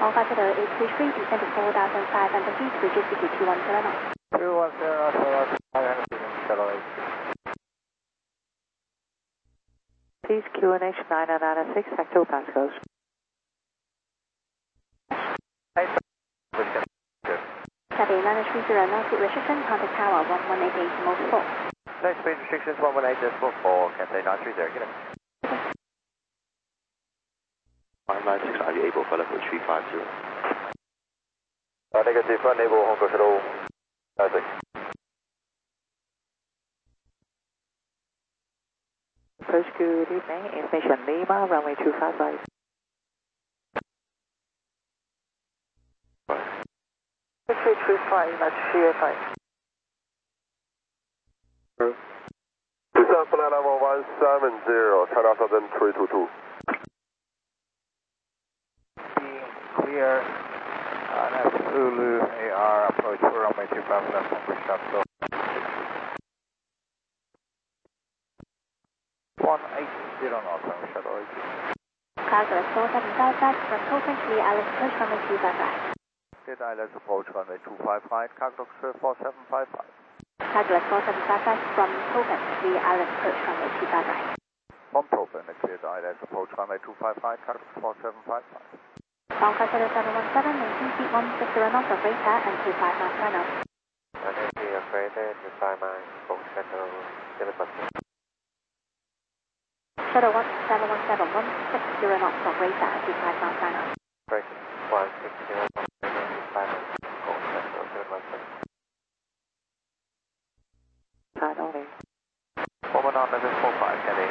Consider 833, descend to 4,500 feet, bridges to 210 knots. 210 knots, Please QNH 9996, actual passcodes. Copy, 930, now seat restriction, contact tower 1188.4. Next speed restrictions 118.4, Cathay 930, get it. 596, are you able for level 350? Negative, unable, Hong Kong Shuttle, 96. First, good evening, information Lima, runway 25 right. Three two five, that's CFI. Descent flight level 170, China Southern 322. Clear, that's Zulu AR, approach for runway 25 left, Hong Kong Shuttle. 180 knots, Hong Kong Shuttle. Cargo 4755 from Tokens, Lee Island approach runway 25 right. Cleared ILS approach runway 25 right, Cargo 4755. Cargo 4755 from Tokens, Lee Island approach runway 25 right. From Propen, cleared ILS approach runway 25 right, Cargo 4755. Consider 717, maintain feet 160 knots of radar and 25 knots final. Energy of radar, 25 miles, Hong Kong Shuttle, 717. Shuttle 1717, 160 knots of radar, 25 knots final. Correct, 160, 25 miles, Hong Kong Shuttle, 717. Time only. Woman on level 45, getting.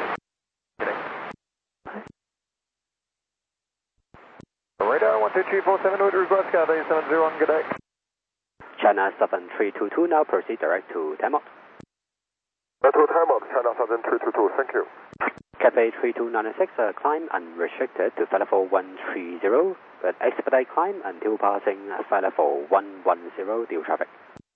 Radar 12347 with request Cathay 701, good day. China 7322, now proceed direct to Tamok. To Tamok, China Southern 322, thank you. Cathay 3296, climb unrestricted to flight level 130, but expedite climb until passing flight level 110, due traffic.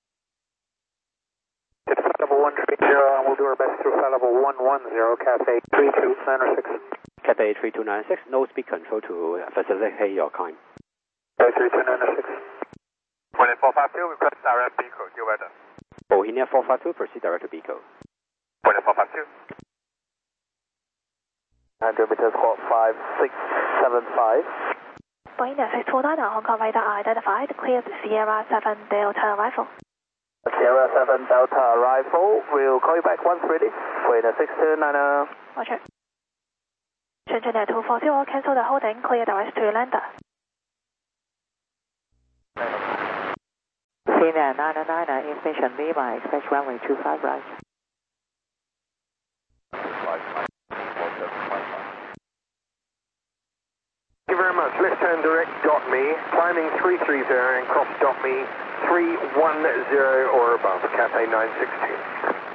It's flight level 130, and we'll do our best through flight level 110, Cathay 3296. Cathay 3296, no speed control to facilitate your climb. Cathay 3296. 2452, request direct BICO, you weather. Bohemia 452, proceed direct to BICO. 2452. 100 meters, squawk 5675. Boeing 629, Hong Kong radar identified, cleared Sierra 7 Delta Rifle. Sierra 7 Delta Rifle, we'll call you back 130, Boeing 629. Roger. Shenzhen 240, cancel the holding, clear the rest to lander. Senior 999, information Lima, expect runway 25 right. Thank you very much. Left hand direct, dot me, climbing 330 and cross dot me 310 or above, Cathay 916.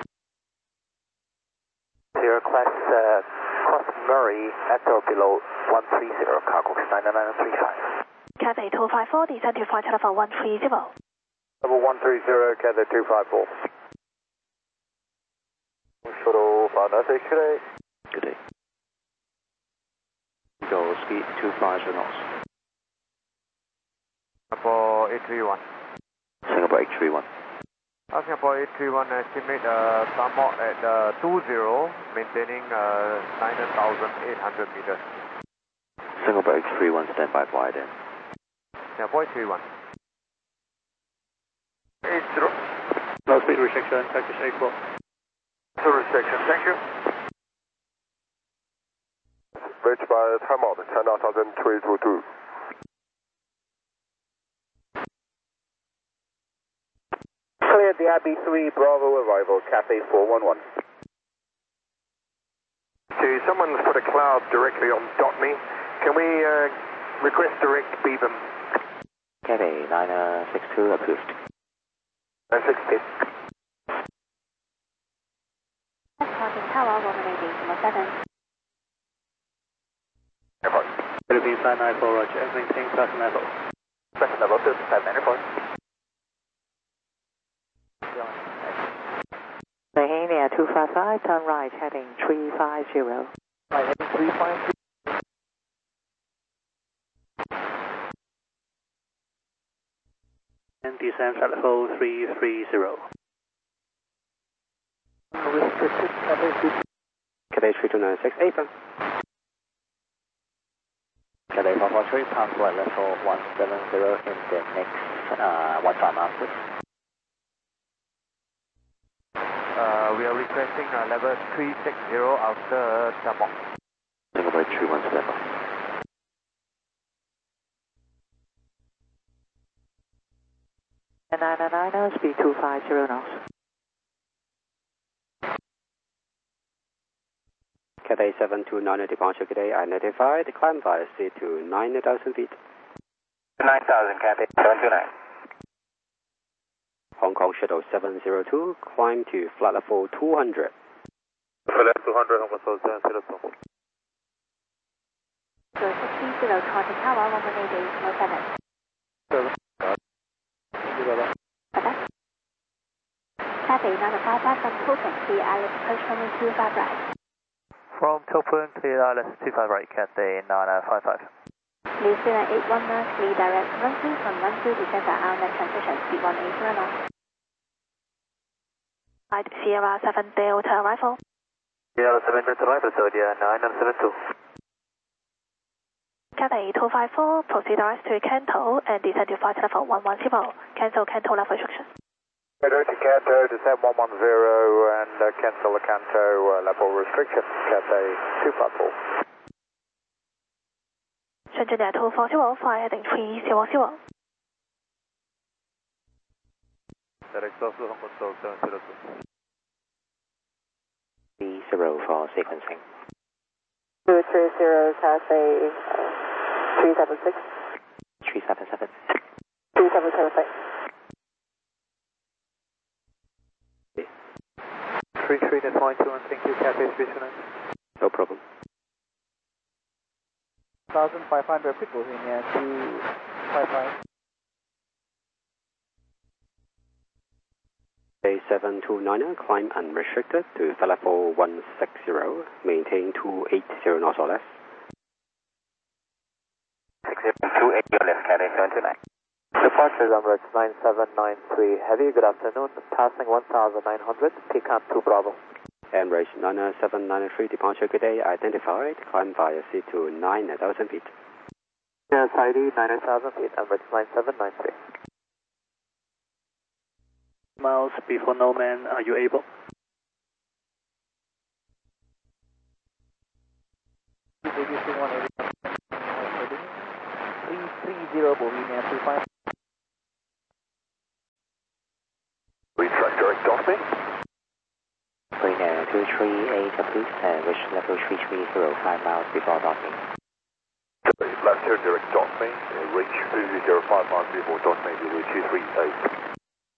Sierra class cross Murray at or below 130, cargo 9935. Cathay 254, descend to flight level 130. Level 130, Cathay 254. Shuttle 596, good day. Good day. Go speed 25 knots. Singapore 831. Singapore 831. Singapore 831, estimate Tamok at 20, maintaining 9,800 meters. Singapore 831, stand by for then. Singapore 831. 80. No speed restriction, Turkish 84. No restriction, thank you. Reached by Tamok, China Southern 322. Cleared the AB3 Bravo arrival, Cathay 411. See, someone's put a cloud directly on dot me. Can we request direct Beetham? Cathay 962, approved. 960. Contact tower 1188.7. Airport. Philippines 994, Roger, maintain present level. Present level 55 airport. Bohemia 255, turn right, heading 350. Right, heading 350. And descend flight level 330. Cathay 3296, apron. Cathay 443, pass flight level 170 in the next 1 miles, please. We are requesting level 360 outer Tamok. Singapore 317. And 999, speed 250 knots. Cathay 729 departure today identified. Climb via sea to 9,000 feet. 9,000, Cathay 729. Hong Kong Shuttle 702, climb to flight level 200. Flight 200, Hong Kong Shuttle 702. So 60 Taunton Tower, 118.07. Cathay 955 from Topin, clear Alice approach runway 25 right. From Topin, clear Alice 25 right, Cathay 955. New Zealand 819, clear direct runway from 12 descend for our next transition, speed 180 knots. Sierra 7 Delta arrival. Sierra 7 Delta arrival, Zodiac 972. Cathay 254, proceed RS to Kanto and descend to flight level 110. Cancel Kanto level restriction. Direct to Kanto, descend 110 and cancel the Kanto level restriction. Cathay 254. 顺治点 240, fly heading 300. Direct South Hong Kong Shuttle 702. 30 for sequencing. 230 Cathay 376. 377. 2776. 33.21, thank you, Cathay 329. No problem. 1,500, quick Bohemia 255. Cathay 729, climb unrestricted to flight level 160, maintain 280 knots or less. 280 left, Cathay 729. Departure Emirates 9793 Heavy, good afternoon. Passing 1,900, Pecan 2 Bravo. Emirates 90793, departure good day identified. Climb via sea to 9,000 feet. Yes, ID 9,000 feet, Emirates 9793. Miles before no man, are you able? ABC 330 Bohemia 25. Retract direct Dotme. Bohemia 238, reach level 3305 miles before docking. Left here direct Dotme, reach 305 miles before Dotme, runway 238.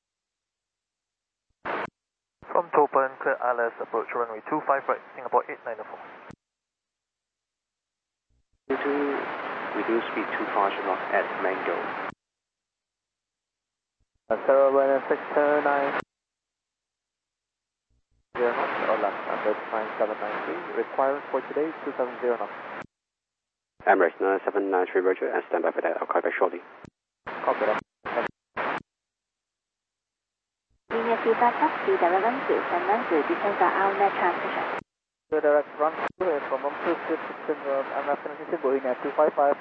From Topin, clear Alice, approach runway 25 right, Singapore 894. Reduce speed 240 knots at Mango. Sarah 629. 0 knots or left, Emirates 9793. Requirement for today 270 knots. Emirates 9793, roger, and stand by for that. I'll call back shortly. Copy that. Linear feedback taxi, direct run to San Manzu, descend for our next transition. Direct run to from 126 syndrome, MF Transition Bohemia 255.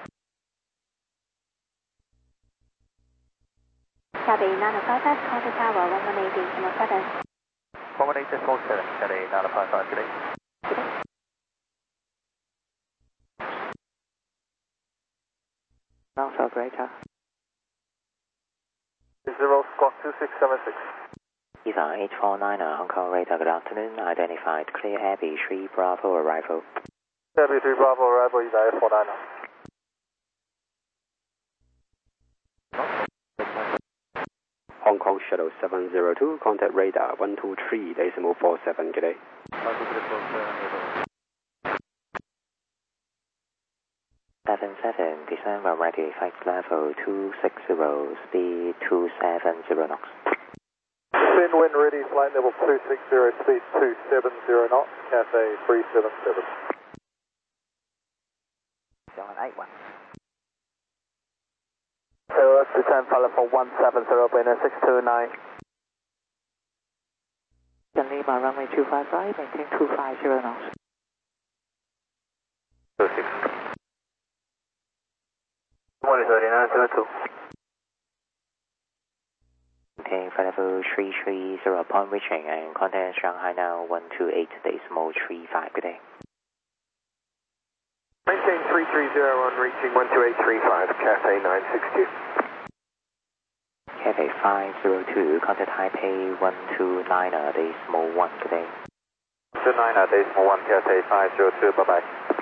Cathay 955, Taunton Tower, 118.7. 118.7, Cathay 955 today. Alpha Greater. 0 Scott 2676. EVA 849, Hong Kong radar, good afternoon. Identified clear Abbey 3 Bravo arrival. Abbey 3 Bravo arrival, EVA 849. Hong Kong Shuttle 702, contact radar 123.47 today. 77, descend when ready, flight level 260, speed 270 knots. Spin when ready, flight level 260, speed 270 knots, Cathay 377. John 81. LS Descend flight level 170, Berliner 629. Lima, runway 25 right, maintain 250 knots. 26. Monitor 902. Maintain flight level 330 upon reaching and contact Shanghai now 128.35. Good day. Maintain 330 on reaching 12835, Cathay 962. Cathay 502, contact Taipei 129.1. Good day. 29.1, Cathay 502, bye-bye.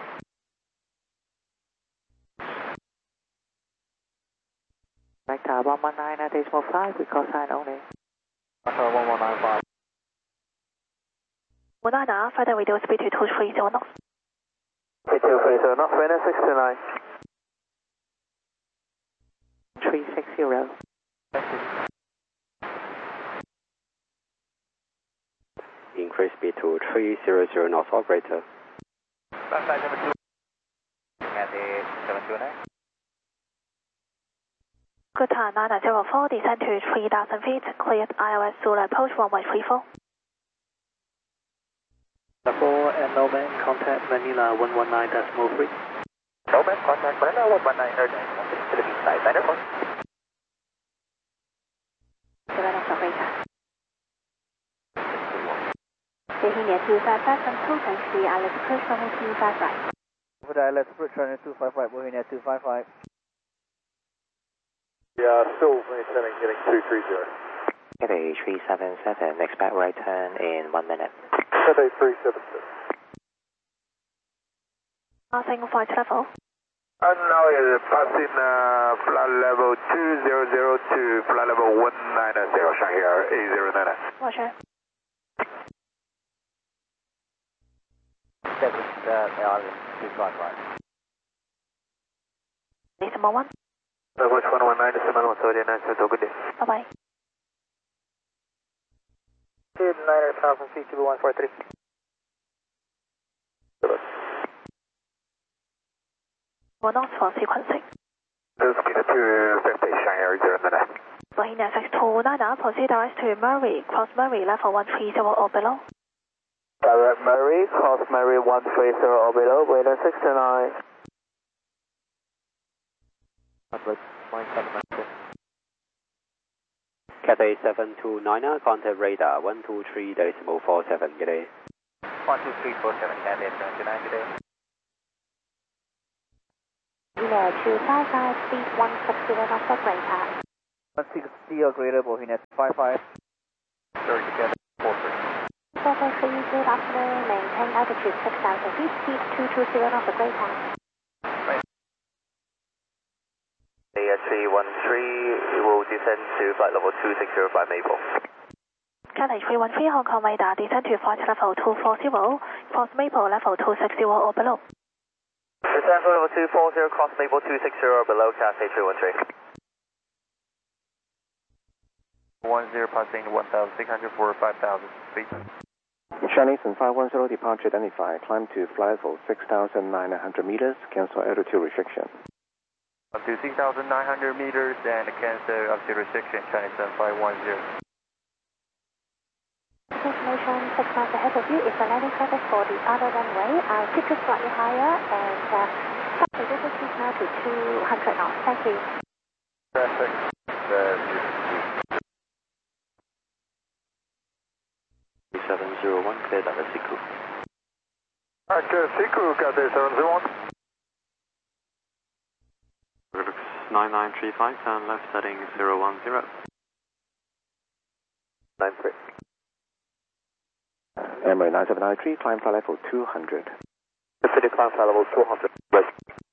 Vector 119.5, we call sign only. Vector 1195. 19, further radio speed to 230 knots. 230 knots, Berliner 629. 360. Increase speed to 300 knots, operator. Cathay 729. Good time 904, descend to 3,000 feet, cleared ILS Zulu approach runway 34. Level and no man, contact Manila 119.3. No man, contact Manila 119, Philippines side, Center Point. 7 knots operator. Tahiti 255 from Sultan Street, ILS approach runway 25 right. For the ILS approach runway 25 right, moving at 255. Yeah, still maintaining getting 230. Cathay 377, expect right turn in 1 minute. Cathay 376. Passing flight level. And now you're passing flight level 200 to flight level 190, Shanghai 809. Roger. ILS 255. Decimal 1. Level 119, decimal 139, so good day. Bye-bye. 9,000 feet, 143. 1 knots for sequencing. Speed 250, Shanghai 809. Berliner 629, proceed direct to Murray, cross Murray, level 130 or below. Direct Murray, cross Murray 130 or below, Berliner 629. Cathay 729, contact radar 123.47. Good day. 12347, Cathay 729, good day. Berliner 255, speed 160 knots operator. 160 or greater, Berliner 255. Sorry, together, 43. Good afternoon, maintain altitude 6,000 feet, speed 220 knots operator. 313 will descend to flight level 260 by Maple. Cathay 313, Hong Kong radar, descend to flight level 240, cross Maple, level 260 or below. Descend flight level 240, cross Maple 260 or below, Cathay 313. 10 passing 1,600 for 5,000 feet. Chinese and 510 departure identified, climb to flight level 6,900 meters, cancel altitude restriction. Up to 6,900 meters and cancel altitude restriction, Chinese 7510. Information 6 miles ahead of you is a landing traffic for the other runway. I'll keep you slightly higher and stop the distance now to 200 knots. Thank you. Traffic. 701, cleared under Siku. Alright, Siku, Cathay 701. 9935, turn left heading 010. 93. Emirates 9793, climb flight level 200. City climb flight level 200. Right.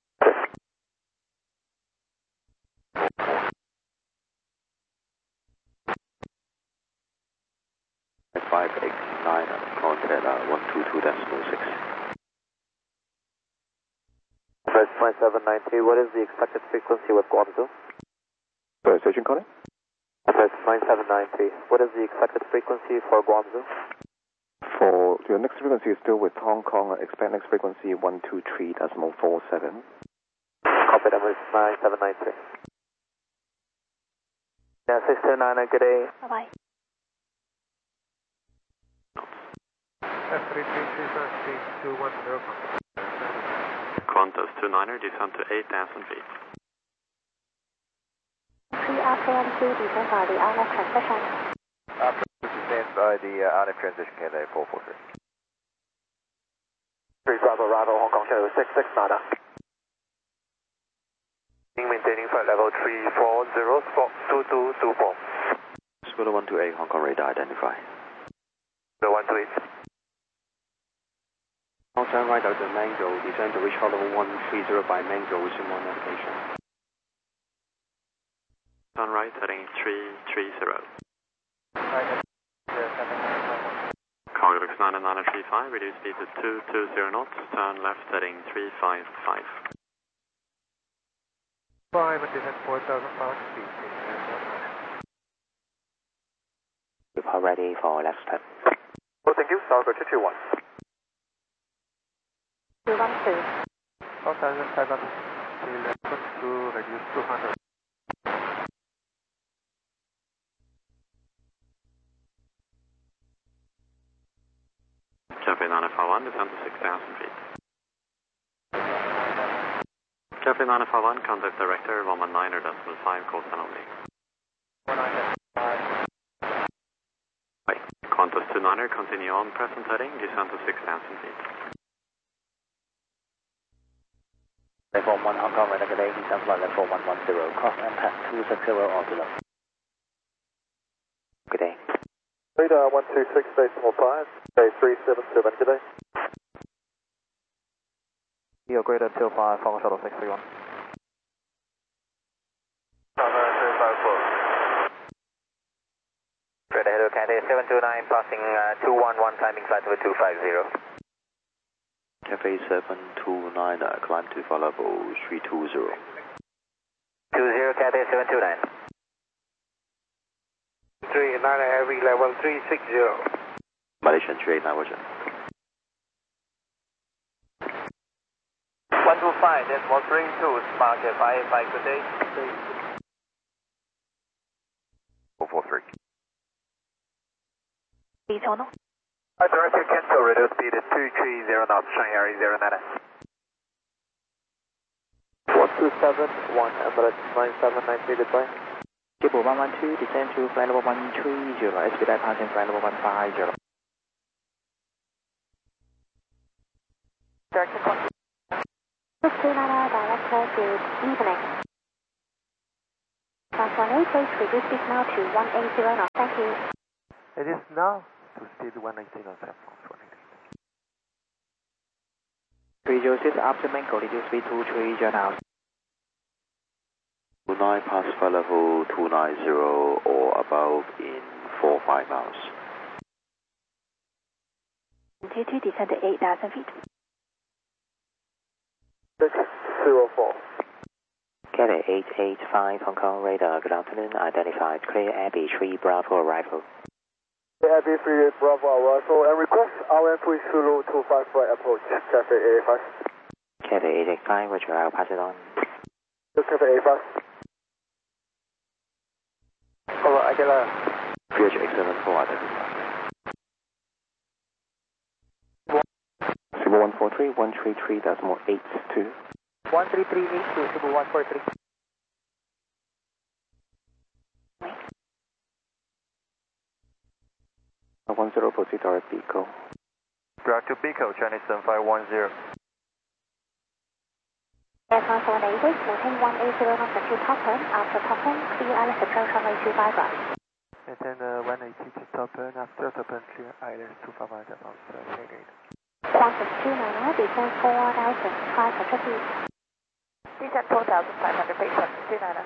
589, contact 122.6. First 9793, what is the expected frequency with Guangzhou? Sorry, station calling? First 9793, what is the expected frequency for Guangzhou? For your next frequency is still with Hong Kong, expect next frequency 123.47. Copy, Emirates 9793. Yeah, 629, good day. Bye-bye. Qantas 29er, descend to 8,000 feet. 3 after 12, descend by the RF transmission. After descend by the RF transition, Cathay 443. 3 Bravo Bravo, Hong Kong Shadow 669. Maintaining flight level 340, spot 2224. Scooter 128, Hong Kong radar identify. Scooter 128. I'll turn right out to Mango, descend to reach level 130 by Mango, resume on navigation. Turn right, heading 330. Cargo looks 995, reduce speed to 220 knots, turn left heading 355. 5 and descend 4,000 pounds speed. Depart ready for left step. Oh, thank you. Salgo 221. 212. 4,500 to reduce 200. Cafe 951, descend to 6,000 feet. Cafe 951, contact director 119.5, call sign only. 195. Right. Qantas 29er, continue on present heading, descend to 6,000 feet. Level 1 Hong Kong radar, good day, descend flight level 110, cross impact 260 Oculus. Good day. Radar 126, decimal 5, day 377, good day. You're greater 25, Hong Kong Shuttle 631. Straight ahead of Cathay 729, passing 211, climbing flight over 250. Cafe 729er, climb to flight level 320. 20, Cathay 729. 39 heavy level 360. Malaysian 389 Virgin. 125, decimal 32, Spark 585, good day. 443. Detono. Director cancel, reduce speed at 230 knots, Shanghai 09. 1271, Emirates 9793, goodbye. Jibble 112, descend to flight level 130, expedite passing flight level 150. Director Qantas. 629er, director, good evening. Class 18, please reduce speed now to 180 knots. Thank you. It is now to speed 118 on San Francisco. 306 after Mango, reduce speed to 330 now. 29 pass flight level 290 or above in 45 miles. 22, descend to 8,000 feet. 604. Cathay 885, Hong Kong radar, good afternoon, identified clear Abbey 3 Bravo arrival. Abbey 3 Bravo arrival and request RM3 Zulu 25 flight approach, Cafe 885. Cathay 885, roger, I'll pass it on. Cafe 885. Over Aguilar. VH874 identified. 143, 133, decimal 82. 13382, Cebu 143. Proceed direct Pico. Direct to Pico, Chinese 7510. Air Transfer 180, maintain 180 knots until top turn. After top turn, clear ILS approach runway 25 right. Maintain 180 to top turn, after top turn clear ILS 25 right about tailgate. Qantas 290, descend 4,500 feet. Descend 4,500 feet, Qantas 290.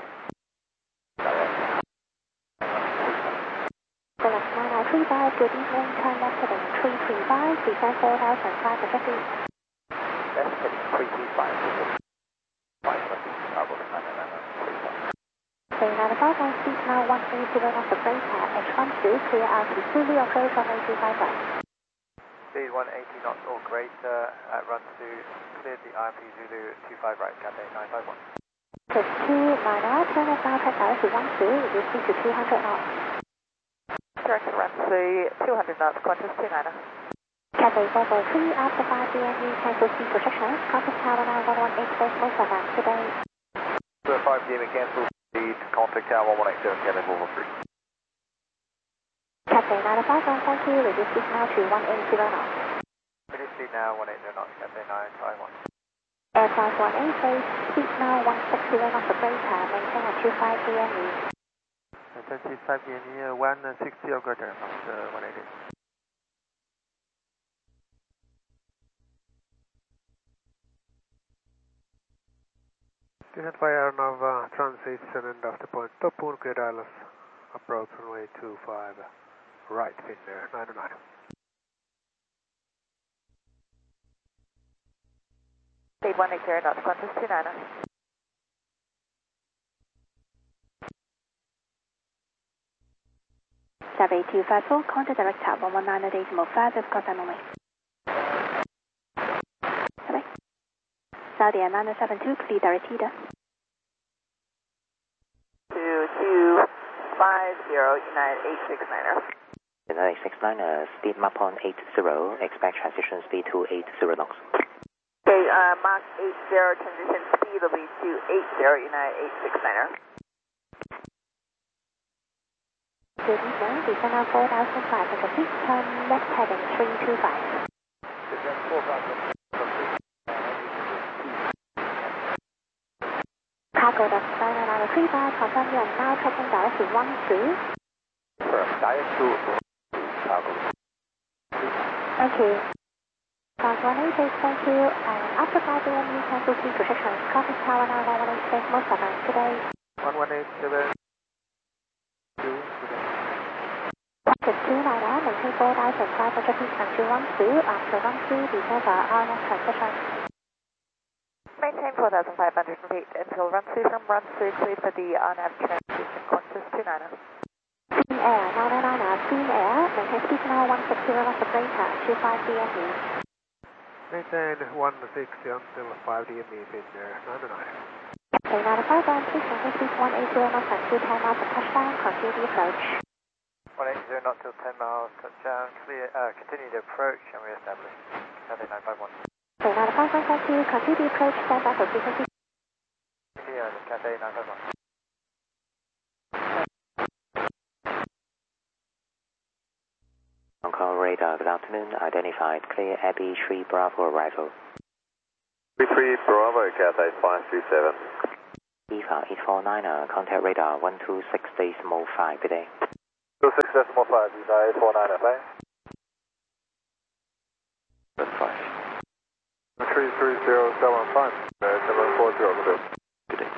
Select 9935, good evening, turn left heading 335, descend 4,500 feet. Left heading 335. 395 on speed now 180 knots of freight at H12, clear out to Zulu approach runway 25 right. Speed 180 knots or greater at run to cleared the IMP Zulu 25 right, Cathay 951. 29, turn left now, track direct to 12, reduce speed to 200 knots. Direct to runway 200 knots, Qantas 29. Cathay 443, after 5 DME, cancel speed restrictions, contact tower now 118.7, good day. 5 DME cancel speed, contact tower 1187, Cathay 443. Cathay 951, thank you, reduce speed now to 180 knots. Reduce speed now 180 knots, Cathay 951. Air Class 1A, base, speed now 160 knots of greater, maintain at 25 DME. 25 DME, 160 or greater, 180. Descent via Nova transition and after point Topun, clear Dallas, approach runway 25, right Finnair 909. Speed 180 knots, Qantas 29. Survey 254, contact direct tower 119.5, of contact only. Survey. Saudi Air 972, clear direct heater. 2250, United 869er. United 869er, speed map on 80, expect transition speed to 80 knots. Okay, Mach 80, transition speed will be 280, United 869er. Good evening, descend now 4,500 feet, turn left heading 325. Descent 4,500 feet. Cargo that's 935, confirm you are now tracking direct to 12. Direct to cargo. Thank you. Class 1A, base, thank you, and after 5 DME, cancel speed restrictions, contact tower now 118, most of us, good day. 1187. Qantas 29, maintain 4,500 feet until 12, after 12, descend via RNS transition. Maintain 4,500 feet until run through from run through, clear for the RNAV transition, Qantas 29. Clean Air 999, Clean Air, maintain speed now 160 knots of greater, 25 DME. Maintain 160 until 5 DME, Finnair 909. Cathay 951, please maintain speed 180 knots until 10 miles of touchdown, continue the approach. 180 knots till 10 miles, touchdown, clear, continue the approach and re-establish. Cathay 951. Cathay 951, thank you, continue the approach, stand by for frequency. Clear, Cathay 951. On call radar, good afternoon, identified, clear Abbey 3 Bravo arrival. 33 Bravo, Cathay 537. EVA 849er, contact radar 126.5, good day. 26.5, EVA 849, okay? Good 5. 33075, 740, good day. Good day.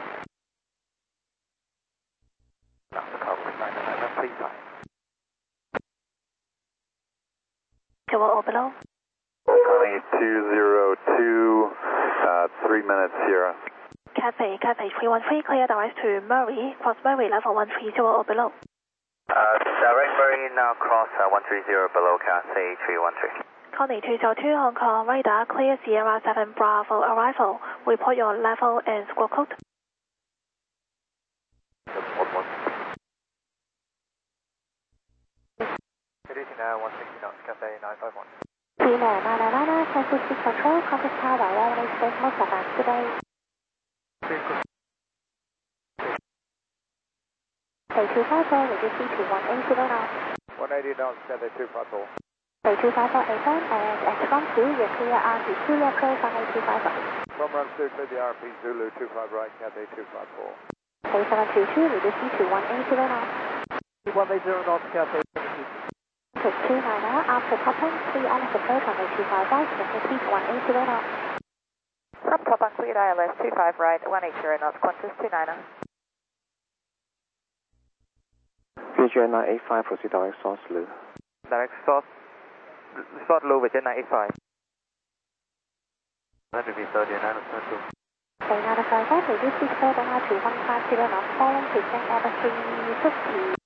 After cover 999, please fly. Tower or below. Connie 202, 3 minutes Sierra. Cathay 313, clear direct to Murray, cross Murray level 130 or below. Direct Murray now cross 130 below Cathay 313. Connie 202, Hong Kong radar, clear Sierra 7 Bravo arrival. Report your level and squawk code. Reducing now 160 knots, Cathay 951. Clean Air 999, cancel speed control, contact tower 118, most of us, good day. Cathay 254, reduce speed to 180 knots. 180 knots, Cathay 254. Cathay 254, A1, and at run 2, you're clear RP Zulu approach on 255. From run 2, clear the RP Zulu 25 right, Cathay 254. Cathay 722, reduce speed to 180 knots. 180 knots, Cathay 722. Qantas 29, after topping, 3 ILS approach on 255 right, maintain speed to 180 knots. From top on cleared ILS 25 right, 180 knots, Qantas 29. VJ 985, proceed direct source loop. Direct source low with 985. That will be 39.2. Cathay 955, reduce speed further now to 150 knots, following pacing over 350.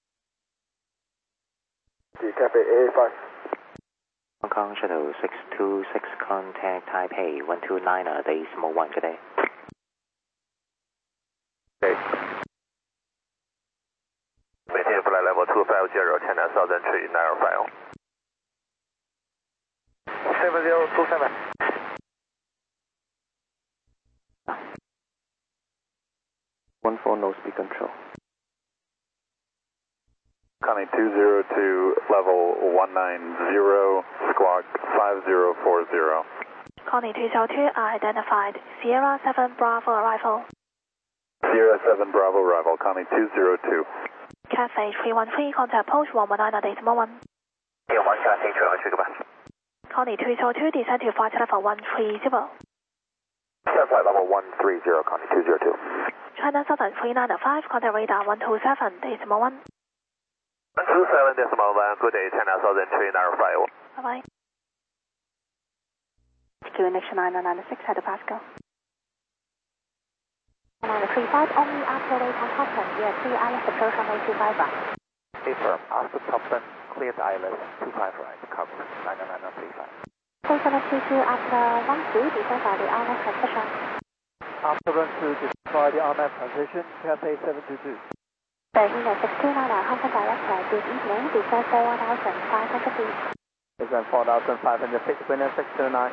Cathay 85. Hong Kong Shuttle 626, contact Taipei 129er, decimal 1, good day. Okay. Maintain flight level 250, China Southern Tree 905. 7027. One four, no speed control. Connie 202, level 190, squawk 5040. Connie 202 identified. Sierra 7 Bravo arrival. Sierra 7 Bravo arrival, Connie 202. Cathay 313 contact post 119.1. 电话下停车这个吧。 Connie 202 descend to flight level 130. Descend flight level 130, Connie 202. China Southern 395 contact radar 127.1. 127.1, good day, China Southern 395. Bye bye. QNH 996, head to Pascal. 935, only after wait on Topton, year 3 ILS approach on 825 right. Affirm, after Topton, cleared ILS 25 right, cover 99935. 4722 after 12, descend by the RMAX transition. After run 2, destroy the RMAP transition, Cathay 722. Berliner 629, Hong Kong director, good evening, descend 4,500 feet. Descend 4,500 feet, winner 629.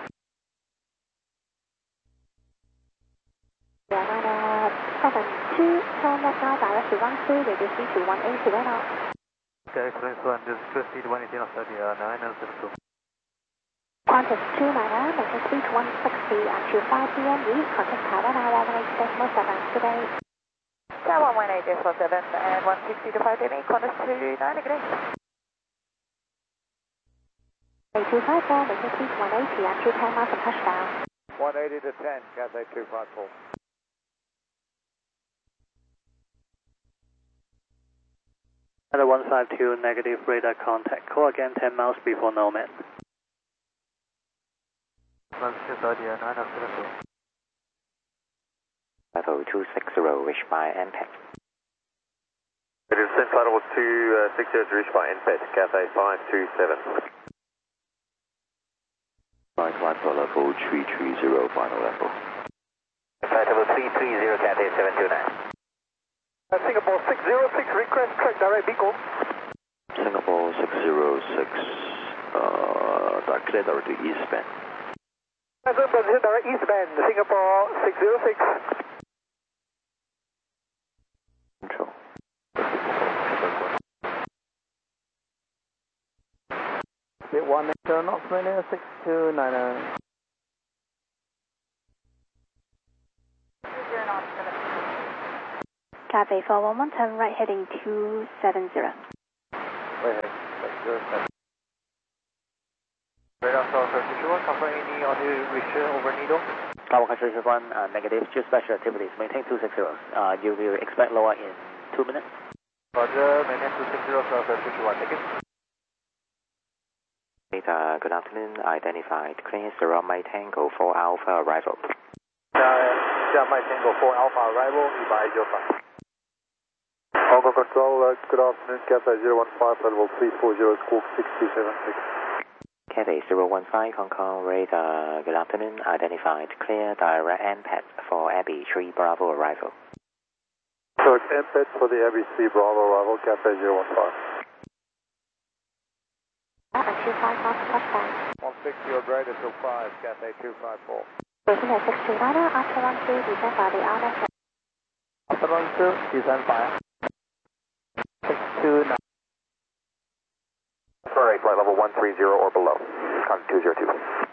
Yeah, 972, turn left now, direct to 12, reduce speed to 180 right now. Okay, excellent, so this is speed 180 of 30, 962. Qantas 290, maintain speed 160 until 5 p.m. Reach contact Taiwan Hour 118.7 today. Taiwan 118.7 and 160 to 5 Jimmy, Qantas 290, good day. 8254, maintain speed 180 until 10 miles from touchdown. 180 to 10, Cathay 254. At 152, negative radar contact. Call again 10 miles before Nomad. 1230, 972. Level 260, reached by NPEC. It is sent flight level 260 reached by NPEC, Cathay 527. Flight level 330, final level. Flight level 330, Cathay 729. Singapore 606, request track direct Beagle. Singapore 606, clear direct to eastbound. Position direct eastbound, Singapore 606. Control. Bit 1 turn knots, winner 6290. Cathay 411, turn right heading 270. Right heading 270. Radar Star 31, confirm any audio restriction over Nido. Tower Control 1, negative, two special activities. Maintain 260. You will expect lower in 2 minutes. Roger, maintain 260, Star 31, thank you. Data, good afternoon. Identified. Clear Sierra Mike Tango 4 Alpha arrival. Sierra Mike Tango 4 Alpha arrival, Ibai Jofa. Hong Kong Control, good afternoon, Cathay 015, level 340, squawk 6276. Cathay 015, Hong Kong radar, good afternoon. Identified. Clear direct NPET for Abbey 3 Bravo arrival. So it's NPET for the Abbey 3 Bravo arrival, Cathay 015. Until 5 miles from touchdown. 160 or greater till 5, Cathay 254. Berliner 629, after 12, descend by the RMAX. After 12, descend by 629. Sorry, flight level 130 or below. Con 202.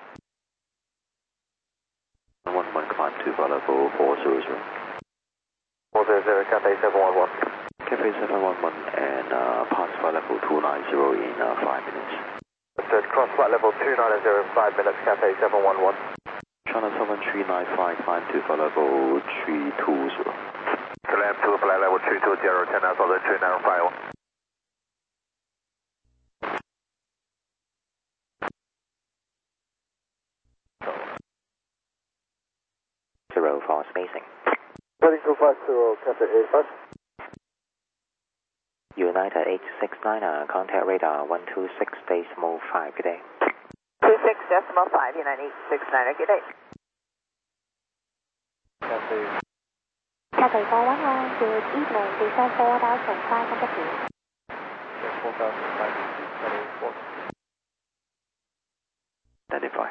11 climb to flight level 400. 400, Cathay 711. Cathay 711 and pass flight level 290 in 5 minutes. Third cross flight level 290 in 5 minutes, Cathay 711. China 7395, climb to flight level 320. Climb to flight level 320, China Southern 395. Zero for spacing. Heading 250, Cathay 85. United 869, contact radar 126.5, good day. 26.5, United 869, good day. Cathay Cathay 411, good evening, descend 4,500 feet. 4,500 feet, Cathay 4. Identify.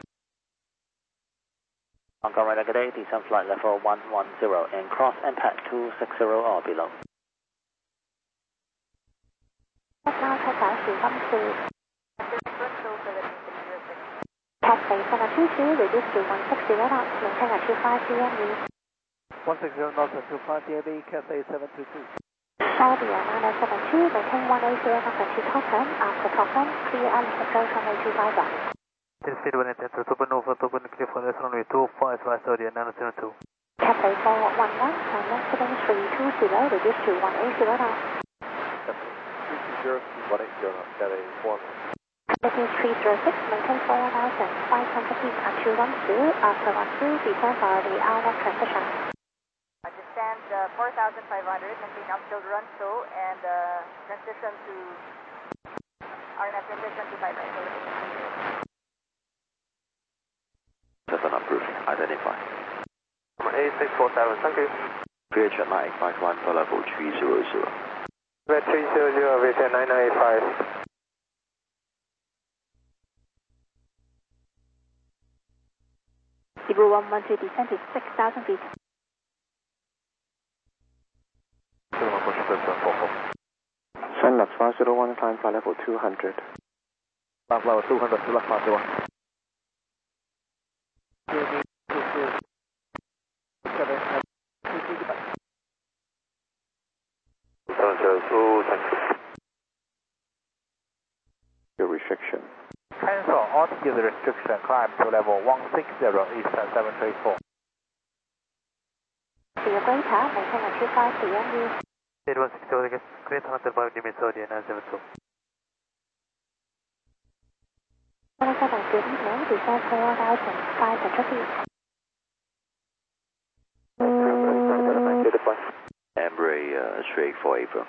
Hong Kong radar, good day, descend flight level 110 and cross impact 260 or below. Now Cathay 414. Cathay 722, reduce to 160 knots, maintain at 25 DME. 160 knots and 25 DME, Cathay 722. Saudia 972, maintain 180 knots at 2 top end. After top end, clear unlimited go runway 25 right. This speed 110 to Supernova, open clear for this runway 25 Saudia 972. Cathay 411, and next heading 320, reduce to 180 knots. 320, 180 knots, Cathay 4. This is 306, maintain 4,500 feet until run through. After run through, descend for the RNAV transition. Descend 4,500, maintain until run through and transition to RNAV transition to 5 right. Just an approved. Identify. A647, thank you. Clear jet 9851 for level 300. Red 300, Vietjet 9985. Cebu 112, descent is 6,000 feet. Sun left 501, climb flight level 200. Climb level 200, select 501. Your restriction. Cancel altitude restriction, climb to level 160, Eastern 734. To your greater, maintain at 25 DME. 8160, great 105 DME Saudia 972. 27, good evening, descend 4,500 feet. Embraer straight for April.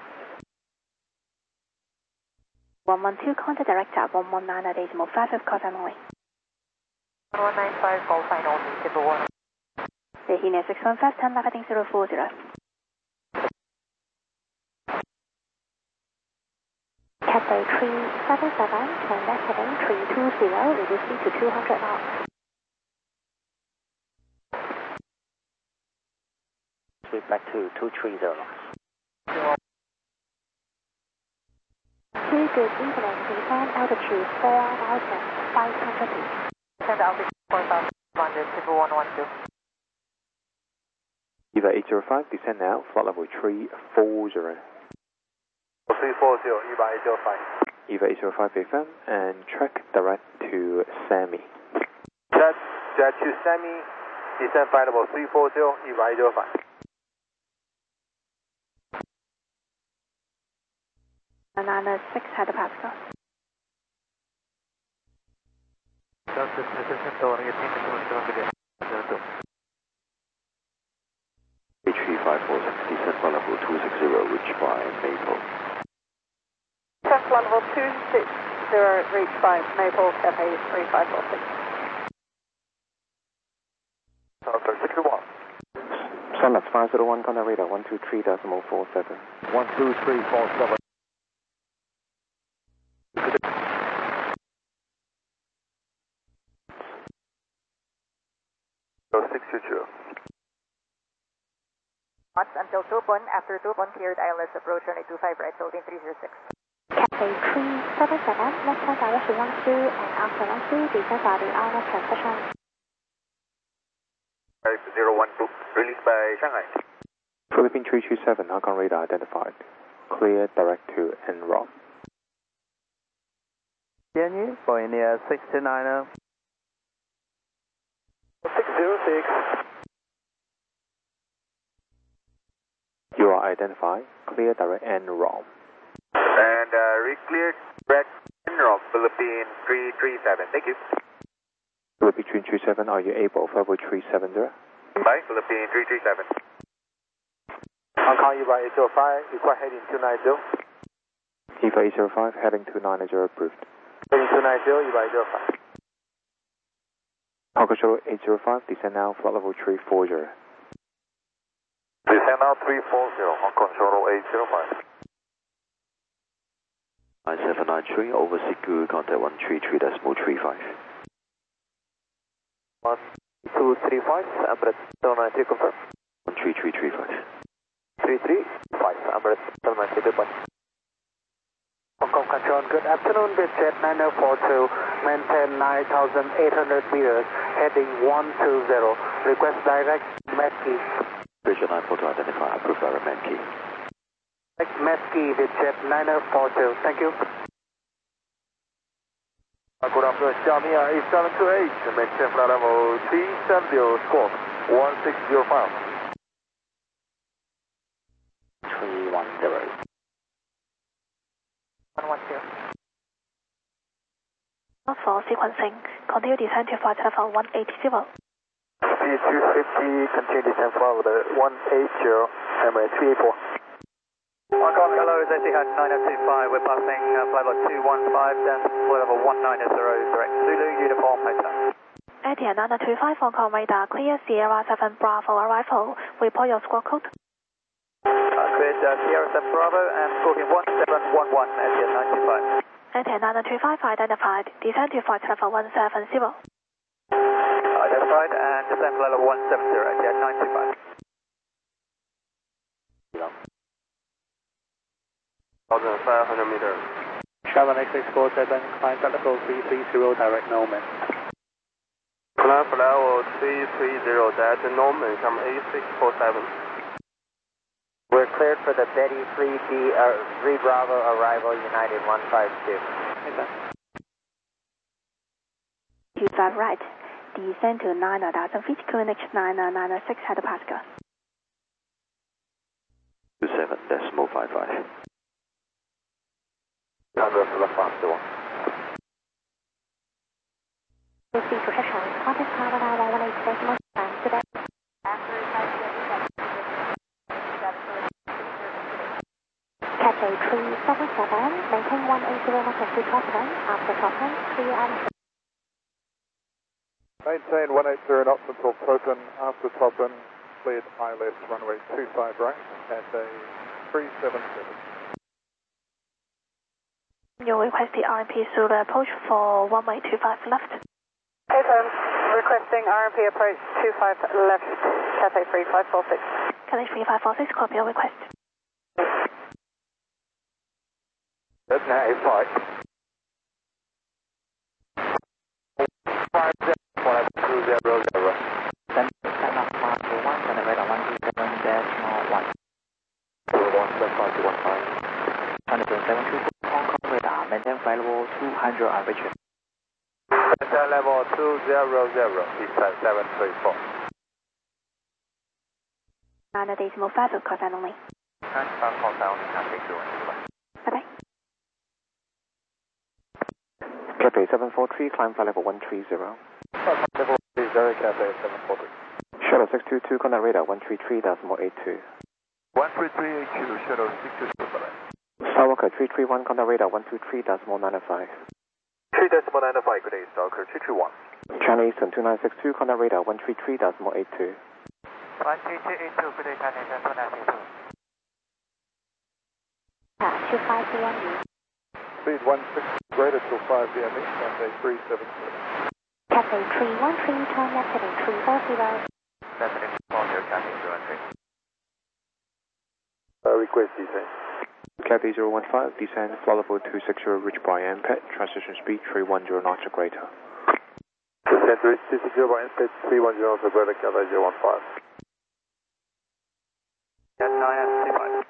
112, contact director 119 at decimal 5 of call time only. 1195, call sign only, Cebu 1. Tahina 615, turn left heading 040. Cathay 377, turn left heading 320, reduce speed to 200 knots. Speed back to 230 knots. Good evening, descend altitude 4,500 feet. Descend altitude 4,500, Cebu 112. EVA 805, descend now, flight level 340. 340, EVA 805. EVA 805 FM and track direct to Sami. Jet to Sami, descend flight level 340, EVA 805. 906, head to Pascal. H3546, descend flight level 260, reached by Maple. Descend flight level 260, reached by Maple, Cathay 3546. Okay, 61. Sun left 501, contact radar 123.47. 12347. 620. Until 2-1, after 2-1 cleared ILS approach runway 25 right, holding 306. Cathay 377, left hand direction 12, and after 12, descend for the RNAV transition. 012, released by Shanghai. Philippine 327, Hong Kong radar identified. Clear direct to NROM. Daniel, Boeing 69er. 606. You are identified. Clear direct NROM. And re-cleared direct NROM, Philippine 337. Thank you. Philippine 327, are you able? Level 370. Bye, Philippine 337. Hong Kong EVA 805, request heading 290. EVA 805, heading 290 approved. Heading 290, EVA 805. Hong Kong Shuttle 805, descend now, flight level 340. 340, Descend now 340, Hong Kong shuttle 805. 9793, over Siku, contact 133.35. 1235, Emirates 793, confirm. 13335. 335, Emirates 793, goodbye. Hong Kong Control, good afternoon, Bitjet 9042, maintain 9,800 meters, heading 120, request direct Medkey. Bridget 942, identify, approved direct Medkey. Direct Medkey, Bitjet 9042, thank you. Good afternoon, Xiaomi 8728, maintain flight level 370, squawk 1605. 310. 112. For sequencing, continue descent to flight level 180. C250, continue descent flight level 180, Emirates 384. Hong Kong, hello, is Etihad 9025, we're passing flight level 215, down to flight level 190, direct Zulu, uniform, hotel. Etihad 9025, Hong Kong radar, clear Sierra 7 Bravo arrival, report your squawk code. Cleared Sierra 7 Bravo and squawking 1711, Etihad 925. Etihad 9025 identified, descend to flight level 170. Identified and descend flight level 170, Etihad 925. 1,500 meters. Travel X647, climb flight level 330, direct Norman. Climb flight level 330, direct Norman, come A647. We're cleared for the Betty 3 Bravo arrival, United 152. To the right, descend to 9,000 feet, QNH 996 hectopascal. 27.55. Proceed to Headshot, contact tower now 118.1 today. Cathay 377, maintain 180 knots to top end, after top end, clear and Maintain 180 knots until token, after token, cleared ILS runway 25 right, Cathay 377. You request the RMP Zulu approach for runway 25 left. Confirm, requesting RMP approach 25 left, Cathay 3546. Cathay 3546, copy your request. That's now a flight. 50,200. Then stand up for 1, and radar 127.1. 175 724, Hong Kong radar, maintain flight level 200 on Richard. Maintain level 200, descent 734. 9.5, call sign only. Call sign only, traffic 212. Bye-bye. Cathay 743, climb flight level 130. Level 30, Cathay 743. Shuttle 622, contact radar 133.82. 13382, shuttle 622. Skywalker 331, contact radar 123.95. 3.95, good day, Stalker 331. China Eastern 2962, contact radar 133.82. 13282, good day, China Eastern 2962. 25 DME. Speed 16 greater till 5 DME, Cathay 377. Cathay 313, turn left heading 340. Descending 40, Cathay 313. Request descent. Cathay 015, descend, flight level 260, reach by MPET, transition speed 310 knots or greater. Descent to 260 by MPET, 310 knots or greater, Cathay 015. Yes, 925.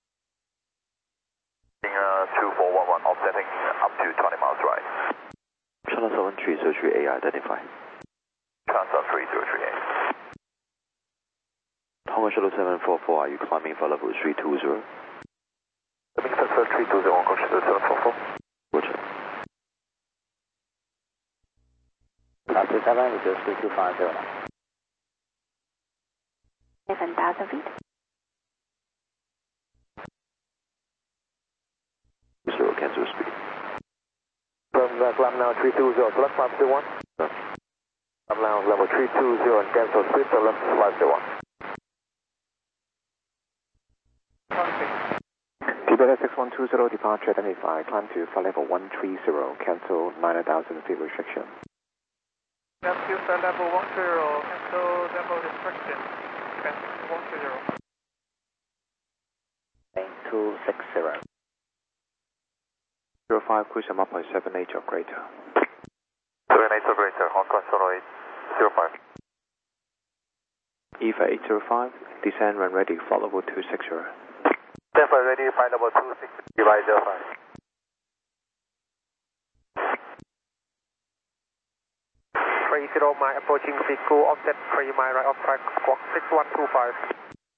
2411, offsetting up to 20 miles right. Channel 7303A, identify. Transfer 3038. Hong Kong Shuttle 744, are you climbing for level 320? Transfer 320, Hong Kong Shuttle 744. Roger. After 7, we go 3250 now. 7,000 feet. Zero, cancel speed. From climb now 320, select 501. Climb now level 320 and cancel speed, select 501. Delta 6120, departure identified, climb to flight level 130, cancel 9,000 feet restriction. Cancel flight level 130, cancel level restriction, cancel 130. 260. 05, cruise 1.78 or greater. 78 or greater, Hong Kong Solo 805. EVA 805, descend when ready, flight level 260. Stand ready, flight level 260, divide 05. Mile approaching Siku, offset 3 mile right of track, squawk 6125.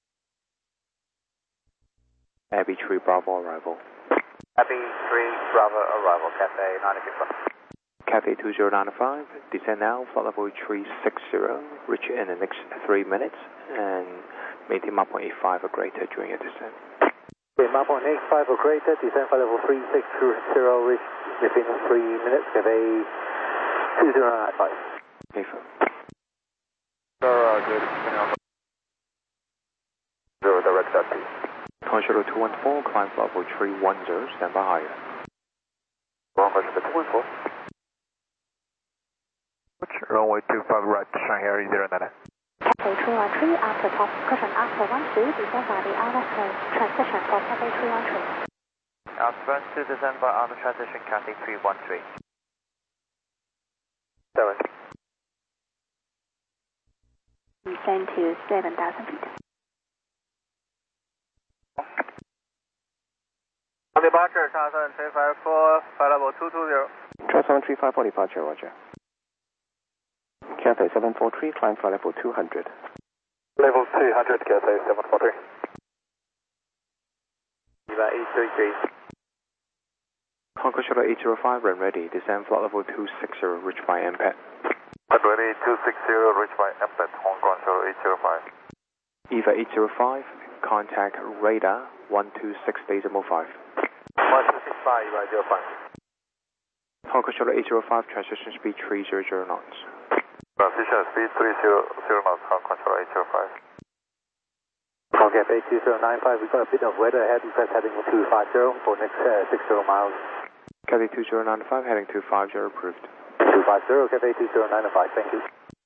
Abbey 3 Bravo arrival. Abbey 3 Bravo arrival, Cathay 961. Cathay 2095, descend now, flight level 360, reach in the next 3 minutes, and maintain 1.85 or greater during your descent. Okay, 1.85 or greater, descend flight level 3620, reach within 3 minutes, Cathay 2095. Okay, sir. Good. Zero, direct that please. Controller 214, climb flight level 310, stand by higher. Controller 214. Runway 25 right, Shanghai 09. Cathay 313, after top cushion after 12, descend by the outer transition for Cathay 313. After to descend by outer transition, Cathay 313. 7. Descend to 7,000 feet. On departure, Changson 354, flight level 220. Changson 354, departure, roger. Cathay 743, climb flight level 200. Level 200, Cathay 743. Eva 833. Concourse 805, run ready, descend flight level 260, reach by MPAT. Ready 260, reach by MPAT, Hong Kong 805. EVA 805, contact radar 126.5. 1265, Eva 05. Concourse 805, transition speed 300 knots. Transition speed 300 knots, Hong Kong 805. Okay, 82095, we've got a bit of weather ahead, request heading 250 for next 60 miles. Cathay 2095, heading 250, approved. 250, Cathay 2095, thank you.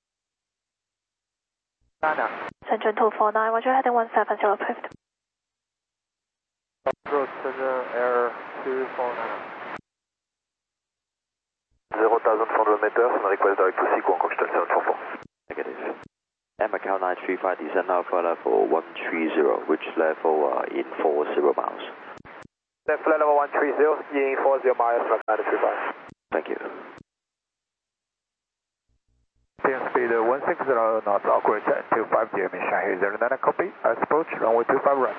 Shenzhen 249, Roger, heading 170, approved. Approach Shenzhen Air 249. 0,400 meters, request direct to Siku, Hong Kong 744. Negative. Air Macau 935, descend now for level 130, which level in 40 miles. Left flight level 130, in 40 miles, flight 935. Thank you. Speed 160 knots, operate 250, Shanghai 09, copy. Approach, runway 25 right.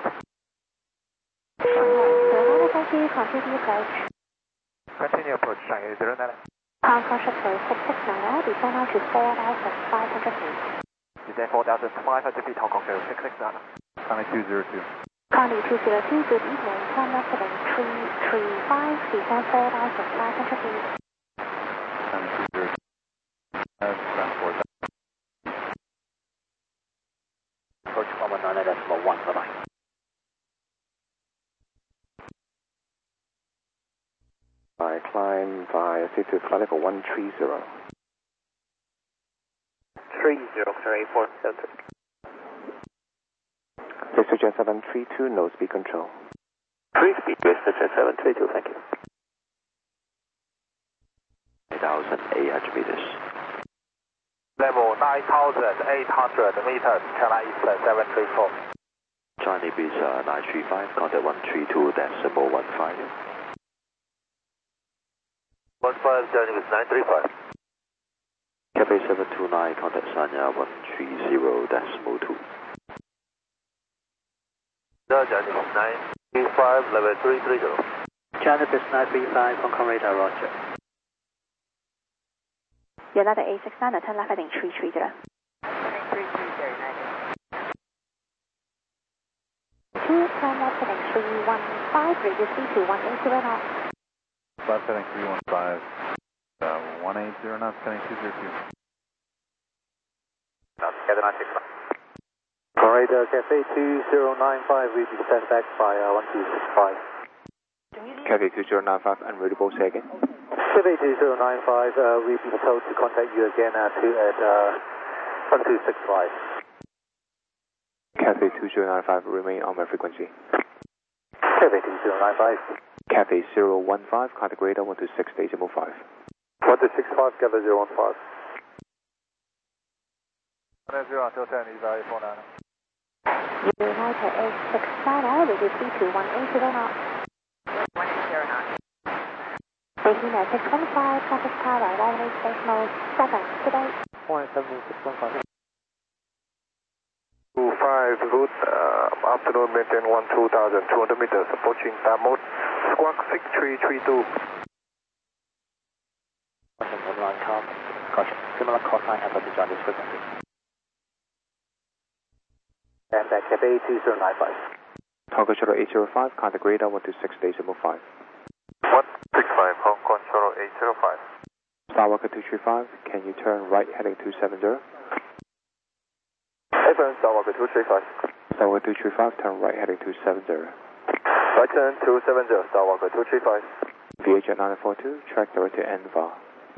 Thank you, continue approach. Continue approach, Shanghai 09. Hong Kong Chateau 669, descend now to 4,500 feet. Descend 4,500 feet, Hong Kong 669. Connie 202. Connie 202, good evening, turn left heading 335, descend 4,500 feet. Connie 202. Approach 119.1, bye-bye. I climb via C2 flight level 130. 30, sir, 8473. District 732, no speed control. 3 speed, District 732, thank you. 8,800 meters. Level 9,800 meters, China East 734. China East 935, contact 132.15. 15, journey with 935. Cathay 729, contact Sanya 130.2. Journey with 935, level 330. China East 935, Hong Kong radar, roger. United 869, turn left heading 330. Turn left heading 315, reduce speed to 180 knots. Left heading 315, 180 knots, heading 202. Cathay 965. Alright, Cathay 2095, we descend back by 1265. Cathay 2095, unreadable, say again. Cathay 2095, we've been told to contact you again at 1265. Cathay 2095, remain on my frequency. Cathay 2095. Cathay 015, contact radar 126.5. 126.5, Cathay 015. Until 10, evaluate 49. United 869, reduce speed to 180 knots. 180 knots. Beijing 615, contact tower, runway decimal 7, today. 17615. 25, good afternoon, maintain 12,200 meters, approaching TAP mode, squawk 6332. Line car, gotcha. Similar call sign have to join this frequency. And Cathay 2095. Hong Kong Shuttle 805, contact radar 126.5. 165, Hong Kong Shuttle 805. Starwalker 235, can you turn right heading 270? Affirm, Starwalker 235. Starwalker 235, turn right heading 270. Right turn 270, Starwalker 235. VHF 942, track direct to NVAR.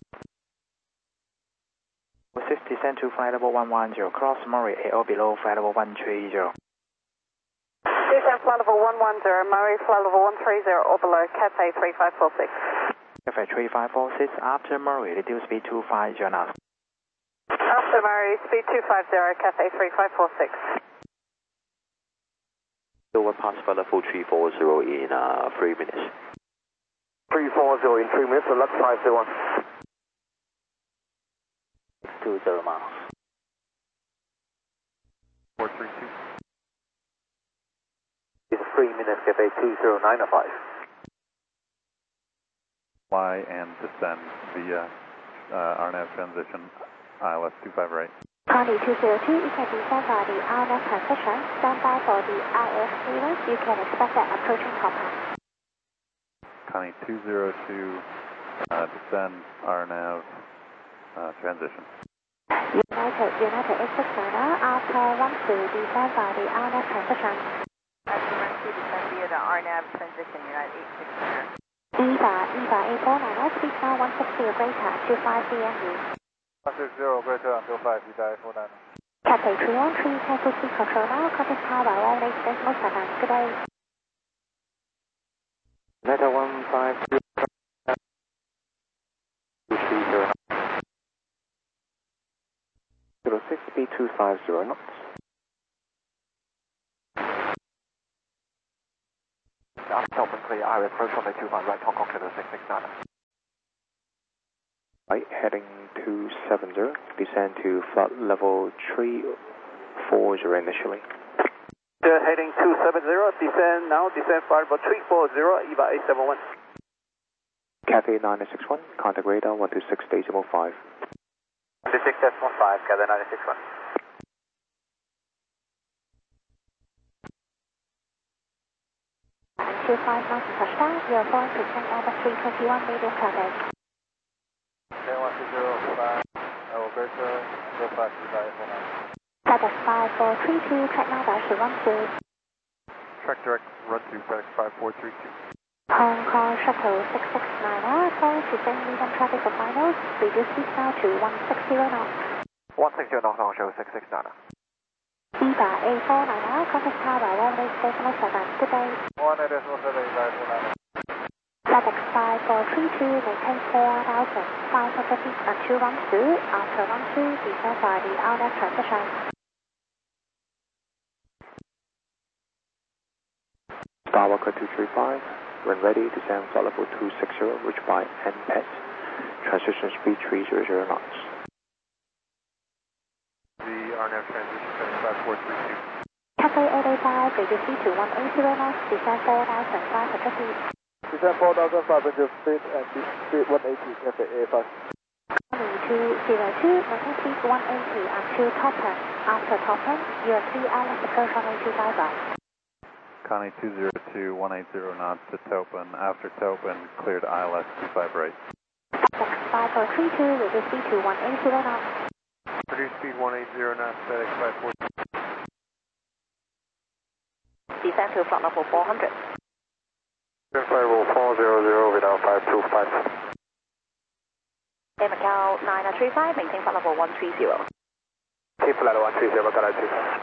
6, descend to flight level 110, cross Murray AO below flight level 130. Descend flight level 110, Murray flight level 130 or below, Cathay 3546. Cathay 3546, after Murray, reduce speed 250 knots. After Murray, speed 250, Cathay 3546. We'll pass flight level 340 in 3 minutes. 340 in 3 minutes, so left 501. 620 miles. 432. It's 3 minutes, Cathay 2095. Fly and descend via RNAV transition, ILS 25 right. Connie 202, you can descend by the RNAV transition. Stand by for the IF clearance. You can expect that approaching top end. Connie 202, descend RNAV transition. United 869, after run through, descend by the RNAV transition. After run through, descend via the RNAV transition, United 869. EVA 849, speed now 160 greater, 25 DMU. 160 greater until 5, evaluate 49. Cathay 313, careful speed control now, contact tower, runway decimal 7, good day. United 152. 06, speed 250 knots. After open clear, I approach on the 21 right, Hong Kong Kilo 669. Right heading 270, descend to flight level 340 initially. Heading 270, descend now, descend flight level 340, EVA 871. Cathay 961, contact radar 126.5. 126.5, Cathay 961. To 5 mountain touchdown, you're going to send Airbus 321 medium traffic. 120, I will go to 05, evaluate 49. FedEx 5432, track now dash to run through. Track direct, run to FedEx 5432. Hong Kong Shuttle 669, going to send medium traffic for finals, reduce speed now to 160 knots. 160 knots, Hong Kong 669. EVA 849, contact tower, runway decimal 7, good day. 1 decimal 7, evaluate 49. FedEx 5432, maintain 4,500 feet until run through. After run through, descend by the RNAV transition. Starwalker 235, when ready, descend flight level 260, reach by NPET. Transition speed 300 knots. The RNAV transition, FedEx 5432. Cathay 885, reduce speed to 180 knots, descend 4,500 feet. Descend 4,500 feet and speed 180, Cathay 85. Connie 202, maintain speed 180 until top end. After top end, USC ILS approach runway 25 right. Connie 202, 180 knots to Topin. After Topin, cleared ILS 25 right. FedEx 5432, reduce speed to 180 knots. Reduce speed 180 knots, FedEx 5432. Descend to flight level 400. Firewall 400 without 525. Air Macau 935, maintain flight level 130. Keep flight level 130, Galaxy.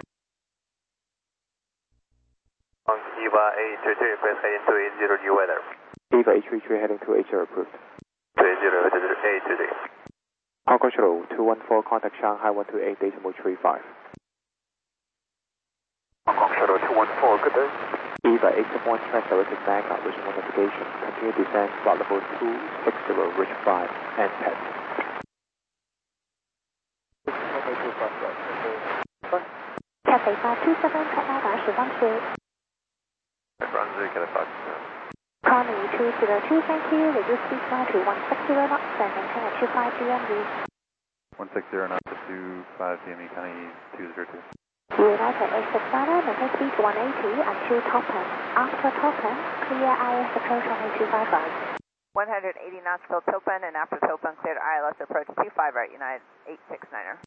EVA 833, please heading to 80 new weather. EVA 833 heading to 80 approved. 833. Hong Kong Shuttle 214, contact Shanghai 128, decimal 35. Hong Kong Shuttle 214, good day. EVA 871, translated Magna, visual navigation, continue descent, flight level 260, reach 5, and PET. Cathay 527, cut now dash 12. Brunswick at a 5. Connie 202, thank you. Reduce speed now to 160 knots and maintain at 25 DMV. 160 knots to 25 DME, Connie 202. United 869, maintain speed to 180 until top end. After top end, clear ILS approach runway 255. 180 knots till Topen, and after Topen, cleared ILS approach 25 right, United 869er.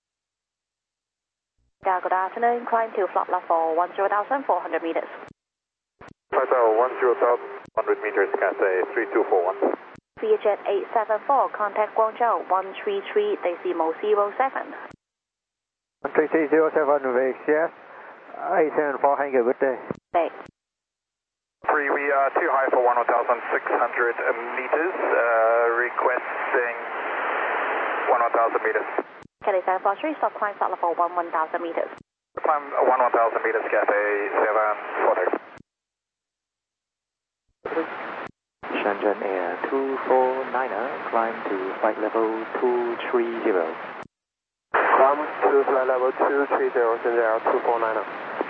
Good afternoon, climb to flight level 10,400 meters. Flight level 10,100 meters, Cathay 3241. Vietjet 874, contact Guangzhou 133 decimal 07. 13307 VXS 874, hang a good day. Thanks. 3, we are too high for 1,600 meters, requesting 1,000 meters. Cathay 743, stop climb flight level 1,000 meters. Climb 1,000 meters, Cathay 740. Shenzhen Air 249er, climb to flight level 230. Climb to flight level 230, Shenzhen Air 249er.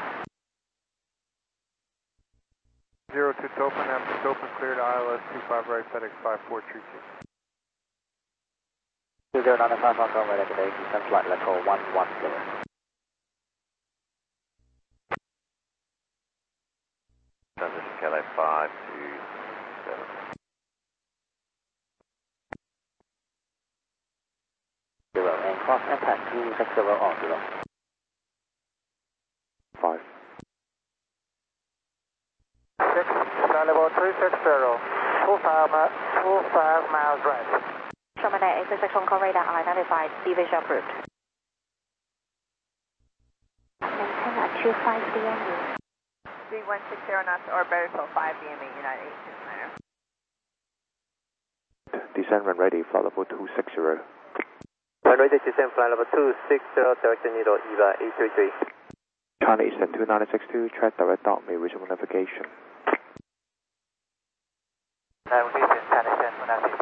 02 Topen, after Topen cleared ILS 25 right, FedEx 5432. 2095 Hong Kong, weather today, descent flight level 110. Transition Calais 527. And cross impact 260 on 0. 5. 6, flight level 360, 25 miles right. Sherman Air 866 Hong Kong radar I-95, deviation approved. Maintain at 25 DMV. 3160 knots or better till 5 DME, United 869er. Descent when ready, flight level 260. When ready, descent flight level 260, direction needle EVA 833. China Eastern 2962, track direct dot me, resume navigation. Navigation, China Eastern 2962.